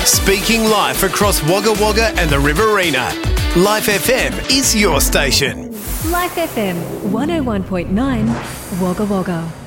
Speaking life across Wagga Wagga and the Riverina. Life FM is your station. Life FM 101.9 Wagga Wagga.